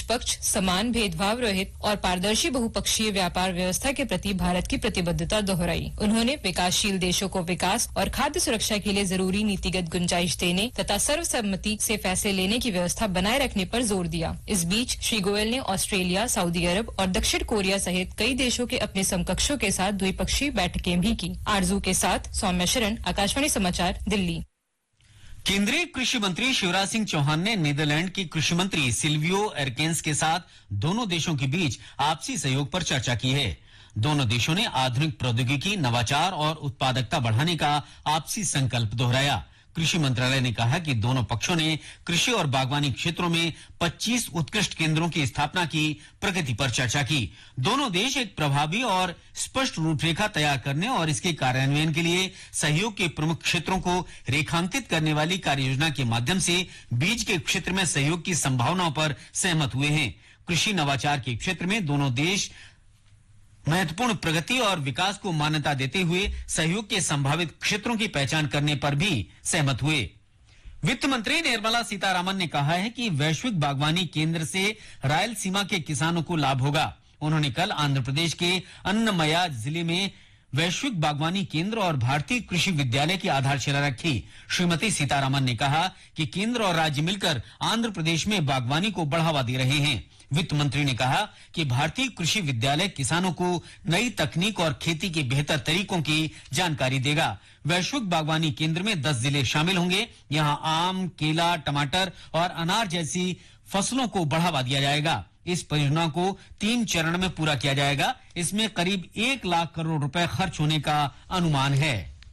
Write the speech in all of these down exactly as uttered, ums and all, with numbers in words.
निष्पक्ष, समान, भेदभाव रहित और पारदर्शी बहुपक्षीय व्यापार व्यवस्था के प्रति भारत की प्रतिबद्धता दोहराई। उन्होंने विकासशील देशों को विकास और खाद्य सुरक्षा के लिए जरूरी नीतिगत गुंजाइश देने तथा सर्वसम्मति से फैसले लेने की व्यवस्था बनाए रखने पर जोर दिया। इस बीच श्री गोयल ने ऑस्ट्रेलिया, सऊदी अरब और दक्षिण कोरिया सहित कई देशों के अपने समकक्षों के साथ द्विपक्षीय बैठकें भी की। आरजू के साथ सौम्या शरण, आकाशवाणी समाचार, दिल्ली। केंद्रीय कृषि मंत्री शिवराज सिंह चौहान ने नीदरलैंड की कृषि मंत्री सिल्वियो एरकेन्स के साथ दोनों देशों के बीच आपसी सहयोग पर चर्चा की है। दोनों देशों ने आधुनिक प्रौद्योगिकी, नवाचार और उत्पादकता बढ़ाने का आपसी संकल्प दोहराया। कृषि मंत्रालय ने कहा कि दोनों पक्षों ने कृषि और बागवानी क्षेत्रों में पच्चीस उत्कृष्ट केंद्रों की स्थापना की प्रगति पर चर्चा की। दोनों देश एक प्रभावी और स्पष्ट रूपरेखा तैयार करने और इसके कार्यान्वयन के लिए सहयोग के प्रमुख क्षेत्रों को रेखांकित करने वाली कार्ययोजना के माध्यम से बीज के क्षेत्र में सहयोग की संभावनाओं पर सहमत हुए हैं। कृषि नवाचार के क्षेत्र में दोनों देश महत्वपूर्ण प्रगति और विकास को मान्यता देते हुए सहयोग के संभावित क्षेत्रों की पहचान करने पर भी सहमत हुए। वित्त मंत्री निर्मला सीतारामन ने कहा है कि वैश्विक बागवानी केंद्र से रायलसीमा के किसानों को लाभ होगा। उन्होंने कल आंध्र प्रदेश के अन्नमया जिले में वैश्विक बागवानी केंद्र और भारतीय कृषि विद्यालय की आधारशिला रखी। श्रीमती सीतारामन ने कहा कि केंद्र और राज्य मिलकर आंध्र प्रदेश में बागवानी को बढ़ावा दे रहे हैं। वित्त मंत्री ने कहा कि भारतीय कृषि विद्यालय किसानों को नई तकनीक और खेती के बेहतर तरीकों की जानकारी देगा। वैश्विक बागवानी केंद्र में दस जिले शामिल होंगे। यहां आम, केला, टमाटर और अनार जैसी फसलों को बढ़ावा दिया जाएगा। इस परियोजना को तीन चरण में पूरा किया जाएगा। इसमें करीब एक लाख करोड़ रुपए खर्च होने का अनुमान है।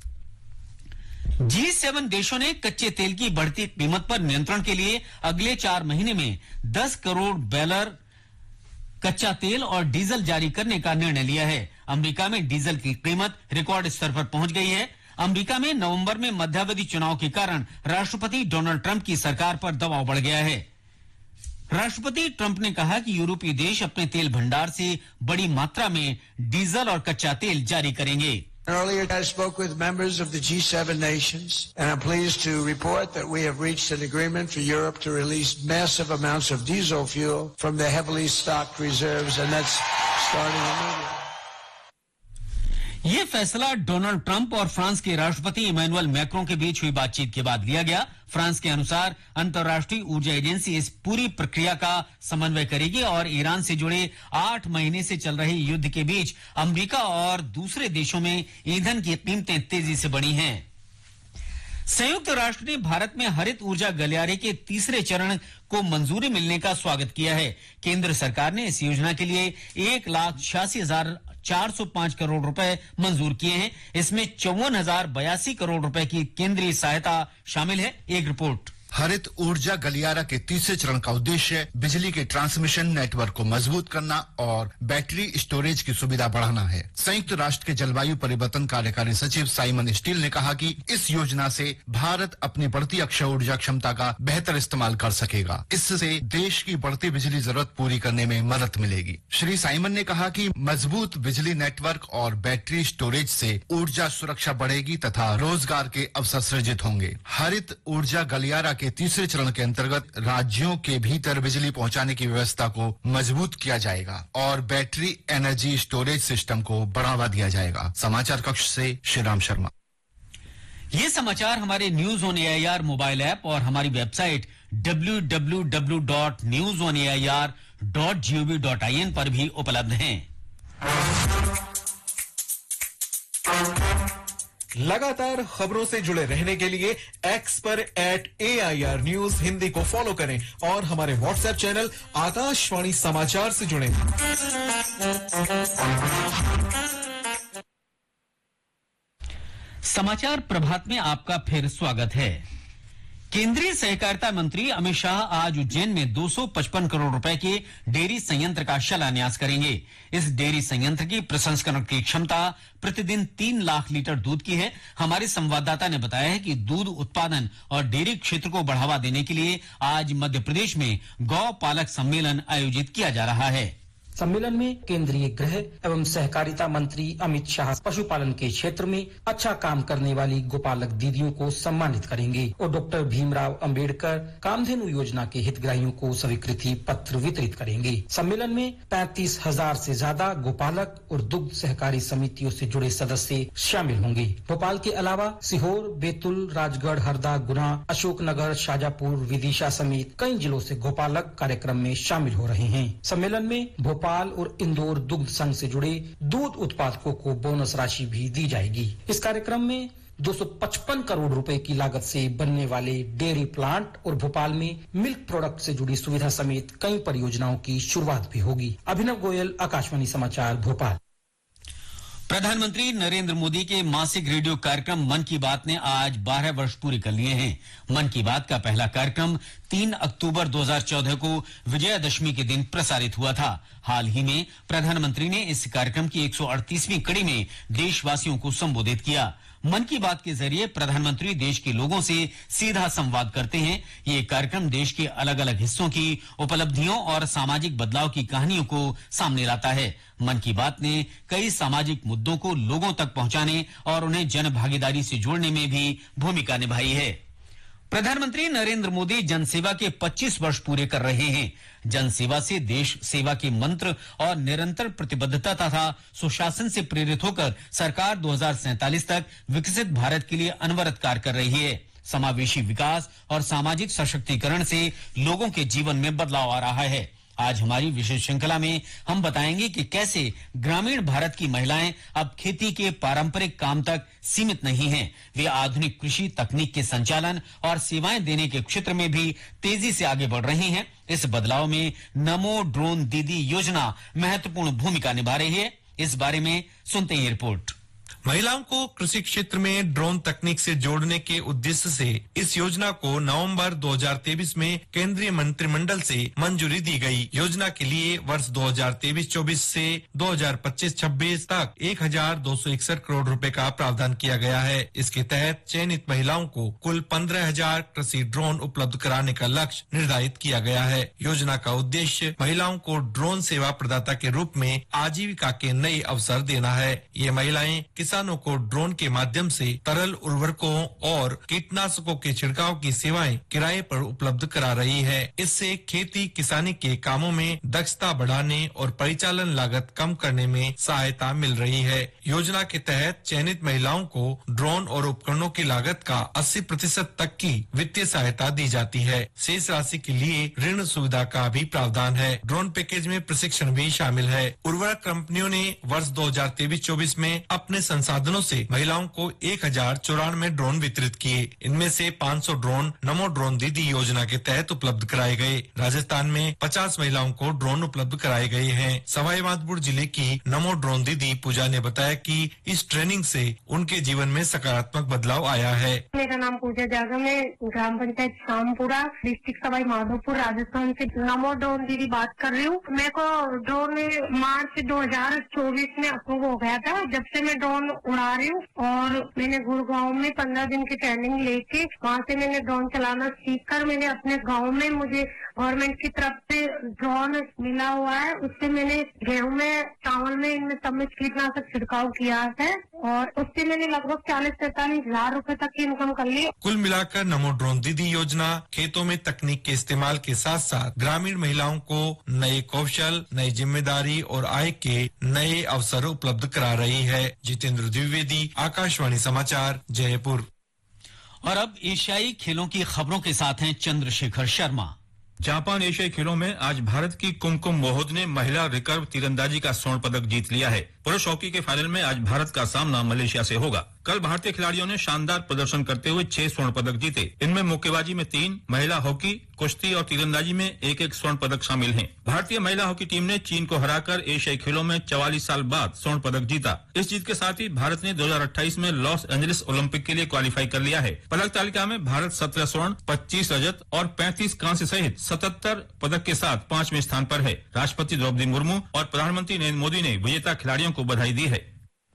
जी सेवन देशों ने कच्चे तेल की बढ़ती कीमत पर नियंत्रण के लिए अगले चार महीने में दस करोड़ बैरल कच्चा तेल और डीजल जारी करने का निर्णय लिया है। अमेरिका में डीजल की कीमत रिकॉर्ड स्तर पर पहुंच गई है। अमेरिका में नवंबर में मध्यावधि चुनाव के कारण राष्ट्रपति डोनाल्ड ट्रंप की सरकार पर दबाव बढ़ गया है। राष्ट्रपति ट्रंप ने कहा कि यूरोपीय देश अपने तेल भंडार से बड़ी मात्रा में डीजल और कच्चा तेल जारी करेंगे। Earlier, I spoke with members of the G seven nations, and I'm pleased to report that we have reached an agreement for Europe to release massive amounts of diesel fuel from their heavily stocked reserves, and that's starting immediately. ये फैसला Donald Trump और France के राष्ट्रपति Emmanuel Macron के बीच हुई बातचीत के बाद लिया गया। फ्रांस के अनुसार अंतर्राष्ट्रीय ऊर्जा एजेंसी इस पूरी प्रक्रिया का समन्वय करेगी और ईरान से जुड़े आठ महीने से चल रहे युद्ध के बीच अमेरिका और दूसरे देशों में ईंधन की कीमतें तेजी से बढ़ी हैं। संयुक्त राष्ट्र ने भारत में हरित ऊर्जा गलियारे के तीसरे चरण को मंजूरी मिलने का स्वागत किया है। केंद्र सरकार ने इस योजना के लिए एक लाख छियासी हजार चार सौ पांच करोड़ रुपए मंजूर किए हैं। इसमें चौवन हजार बयासी करोड़ रुपए की केंद्रीय सहायता शामिल है। एक रिपोर्ट। हरित ऊर्जा गलियारा के तीसरे चरण का उद्देश्य बिजली के ट्रांसमिशन नेटवर्क को मजबूत करना और बैटरी स्टोरेज की सुविधा बढ़ाना है। संयुक्त राष्ट्र के जलवायु परिवर्तन कार्यकारी सचिव साइमन स्टील ने कहा कि इस योजना से भारत अपनी बढ़ती अक्षय ऊर्जा क्षमता का बेहतर इस्तेमाल कर सकेगा। इससे देश की बढ़ती बिजली जरूरत पूरी करने में मदद मिलेगी। श्री साइमन ने कहा कि मजबूत बिजली नेटवर्क और बैटरी स्टोरेज से ऊर्जा सुरक्षा बढ़ेगी तथा रोजगार के अवसर सृजित होंगे। हरित ऊर्जा गलियारा के तीसरे चरण के अंतर्गत राज्यों के भीतर बिजली पहुंचाने की व्यवस्था को मजबूत किया जाएगा और बैटरी एनर्जी स्टोरेज सिस्टम को बढ़ावा दिया जाएगा। समाचार कक्ष से श्रीराम शर्मा। ये समाचार हमारे news on AIR mobile app और हमारी website W W W dot news on A I R dot G O V dot I N पर भी उपलब्ध हैं। लगातार खबरों से जुड़े रहने के लिए एक्स पर eight A I R news Hindi को फॉलो करें और हमारे व्हाट्सएप चैनल आकाशवाणी समाचार से जुड़ें। समाचार प्रभात में आपका फिर स्वागत है। केंद्रीय सहकारिता मंत्री अमित शाह आज उज्जैन में दो सौ पचपन करोड़ रुपए के डेयरी संयंत्र का शिलान्यास करेंगे। इस डेयरी संयंत्र की प्रसंस्करण की क्षमता प्रतिदिन तीन लाख लीटर दूध की है। हमारे संवाददाता ने बताया है कि दूध उत्पादन और डेयरी क्षेत्र को बढ़ावा देने के लिए आज मध्य प्रदेश में गौ पालक सम्मेलन आयोजित किया जा रहा है। सम्मेलन में केंद्रीय गृह एवं सहकारिता मंत्री अमित शाह पशुपालन के क्षेत्र में अच्छा काम करने वाली गोपालक दीदियों को सम्मानित करेंगे और डॉक्टर भीमराव अंबेडकर कामधेनु योजना के हितग्राहियों को स्वीकृति पत्र वितरित करेंगे। सम्मेलन में पैंतीस हजार से ज्यादा गोपालक और दुग्ध सहकारी समितियों से जुड़े सदस्य शामिल होंगे। भोपाल के अलावा सीहोर, बैतूल, राजगढ़, हरदा, गुना, अशोकनगर, शाजापुर, विदिशा समेत कई जिलों से गोपालक कार्यक्रम में शामिल हो रहे हैं। सम्मेलन में भोपाल और इंदौर दुग्ध संघ से जुड़े दूध उत्पादकों को बोनस राशि भी दी जाएगी। इस कार्यक्रम में दो सौ पचपन करोड़ रुपए की लागत से बनने वाले डेयरी प्लांट और भोपाल में मिल्क प्रोडक्ट से जुड़ी सुविधा समेत कई परियोजनाओं की शुरुआत भी होगी। अभिनव गोयल, आकाशवाणी समाचार, भोपाल। प्रधानमंत्री नरेंद्र मोदी के मासिक रेडियो कार्यक्रम मन की बात ने आज बारह वर्ष पूरे कर लिए हैं। मन की बात का पहला कार्यक्रम तीन अक्टूबर दो हज़ार चौदह को विजयादशमी के दिन प्रसारित हुआ था। हाल ही में प्रधानमंत्री ने इस कार्यक्रम की एक सौ अड़तीसवीं कड़ी में देशवासियों को संबोधित किया। मन की बात के जरिए प्रधानमंत्री देश के लोगों से सीधा संवाद करते हैं। ये कार्यक्रम देश के अलग अलग हिस्सों की उपलब्धियों और सामाजिक बदलाव की कहानियों को सामने लाता है। मन की बात ने कई सामाजिक मुद्दों को लोगों तक पहुंचाने और उन्हें जन भागीदारी से जोड़ने में भी भूमिका निभाई है। प्रधानमंत्री नरेंद्र मोदी जनसेवा के पच्चीस वर्ष पूरे कर रहे हैं। जनसेवा से देश सेवा के मंत्र और निरंतर प्रतिबद्धता तथा सुशासन से प्रेरित होकर सरकार दो हज़ार सैंतालीस तक विकसित भारत के लिए अनवरत कार्य कर रही है। समावेशी विकास और सामाजिक सशक्तिकरण से लोगों के जीवन में बदलाव आ रहा है। आज हमारी विशेष श्रृंखला में हम बताएंगे कि कैसे ग्रामीण भारत की महिलाएं अब खेती के पारंपरिक काम तक सीमित नहीं हैं। वे आधुनिक कृषि तकनीक के संचालन और सेवाएं देने के क्षेत्र में भी तेजी से आगे बढ़ रही हैं। इस बदलाव में नमो ड्रोन दीदी योजना महत्वपूर्ण भूमिका निभा रही है। इस बारे में सुनते हैं रिपोर्ट। महिलाओं को कृषि क्षेत्र में ड्रोन तकनीक से जोड़ने के उद्देश्य से इस योजना को नवंबर दो हज़ार तेईस में केंद्रीय मंत्रिमंडल से मंजूरी दी गई। योजना के लिए वर्ष दो हज़ार तेईस चौबीस से दो हज़ार पच्चीस छब्बीस तक एक हजार दो सौ इकसठ करोड़ रुपए का प्रावधान किया गया है। इसके तहत चयनित महिलाओं को कुल पंद्रह हजार कृषि ड्रोन उपलब्ध कराने का लक्ष्य निर्धारित किया गया है। योजना का उद्देश्य महिलाओं को ड्रोन सेवा प्रदाता के रूप में आजीविका के नए अवसर देना है। ये महिलाएं किसानों को ड्रोन के माध्यम से तरल उर्वरकों और कीटनाशकों के छिड़काव की सेवाएं किराए पर उपलब्ध करा रही है। इससे खेती किसानी के कामों में दक्षता बढ़ाने और परिचालन लागत कम करने में सहायता मिल रही है। योजना के तहत चयनित महिलाओं को ड्रोन और उपकरणों की लागत का अस्सी प्रतिशत तक की वित्तीय सहायता दी जाती है। शेष राशि के लिए ऋण सुविधा का भी प्रावधान है। ड्रोन पैकेज में प्रशिक्षण भी शामिल है। उर्वरक कंपनियों ने वर्ष दो हज़ार तेईस चौबीस में अपने संसाधनों से महिलाओं को एक हजार चौरानवे ड्रोन वितरित किए। इनमें से पाँच सौ ड्रोन नमो ड्रोन दीदी योजना के तहत उपलब्ध कराए गए। राजस्थान में पचास महिलाओं को ड्रोन उपलब्ध कराए गए हैं। सवाई माधोपुर जिले की नमो ड्रोन दीदी पूजा ने बताया कि इस ट्रेनिंग से उनके जीवन में सकारात्मक बदलाव आया है। मेरा नाम पूजा जागम है, ग्राम पंचायत शामपुरा, डिस्ट्रिक्ट सवाई माधोपुर, राजस्थान से नमो ड्रोन दीदी बात कर रही हूँ। मेरे को ड्रोन मार्च दो हज़ार चौबीस में अप्रूव हो गया था। जब से मैं ड्रोन उड़ा रही हूँ और मैंने गुड़गांव में पंद्रह दिन की ट्रेनिंग लेके वहाँ से मैंने ड्रोन चलाना सीखकर मैंने अपने गांव में मुझे गवर्नमेंट की तरफ से ड्रोन मिला हुआ है। उससे मैंने गेहूं में, चावल में, इनमें सब में कीटनाशक छिड़काव किया है और उससे मैंने लगभग चालीस पैंतालीस हजार रूपए तक की इनकम कर ली। कुल मिलाकर नमो ड्रोन दीदी योजना खेतों में तकनीक के इस्तेमाल के साथ साथ ग्रामीण महिलाओं को नए कौशल, नई जिम्मेदारी और आय के नए अवसर उपलब्ध करा रही है। जितेंद्र द्विवेदी, आकाशवाणी समाचार, जयपुर। और अब एशियाई खेलों की खबरों के साथ हैं चंद्रशेखर शर्मा। जापान एशियाई खेलों में आज भारत की कुमकुम मोहोद ने महिला रिकर्व तीरंदाजी का स्वर्ण पदक जीत लिया है। पुरुष हॉकी के फाइनल में आज भारत का सामना मलेशिया से होगा। कल भारतीय खिलाड़ियों ने शानदार प्रदर्शन करते हुए छह स्वर्ण पदक जीते। इनमें मुक्केबाजी में तीन, महिला हॉकी, कुश्ती और तीरंदाजी में एक एक स्वर्ण पदक शामिल हैं। भारतीय महिला हॉकी टीम ने चीन को हराकर एशियाई खेलों में चवालीस साल बाद स्वर्ण पदक जीता। इस जीत के साथ ही भारत ने दो हज़ार अट्ठाईस में लॉस एंजलिस ओलंपिक के लिए क्वालिफाई कर लिया है। पदक तालिका में भारत सत्रह स्वर्ण, पच्चीस रजत और पैंतीस कांस्य सहित सतहत्तर पदक के साथ पांचवें स्थान पर है। राष्ट्रपति द्रौपदी मुर्मू और प्रधानमंत्री नरेंद्र मोदी ने विजेता खिलाड़ियों को बधाई दी है।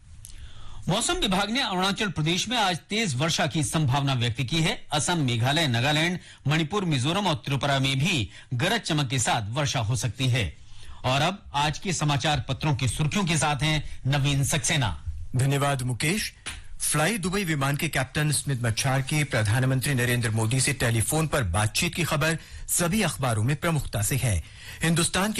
मौसम विभाग ने अरुणाचल प्रदेश में आज तेज वर्षा की संभावना व्यक्त की है। असम, मेघालय, नागालैंड, मणिपुर, मिजोरम और त्रिपुरा में भी गरज चमक के साथ वर्षा हो सकती है। और अब आज के समाचार पत्रों की सुर्खियों के साथ हैं नवीन सक्सेना। धन्यवाद मुकेश। फ्लाई दुबई विमान के कैप्टन स्मिथ मच्छार की प्रधानमंत्री नरेंद्र मोदी से टेलीफोन पर बातचीत की खबर सभी अखबारों में प्रमुखता से है। हिंदुस्तान